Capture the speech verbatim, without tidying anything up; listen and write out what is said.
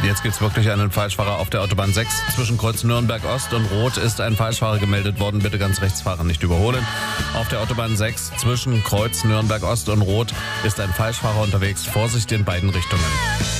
Jetzt gibt es wirklich einen Falschfahrer auf der Autobahn sechs. Zwischen Kreuz Nürnberg Ost und Rot ist ein Falschfahrer gemeldet worden. Bitte ganz rechts fahren, nicht überholen. Auf der Autobahn sechs zwischen Kreuz Nürnberg Ost und Rot ist ein Falschfahrer unterwegs. Vorsicht in beiden Richtungen.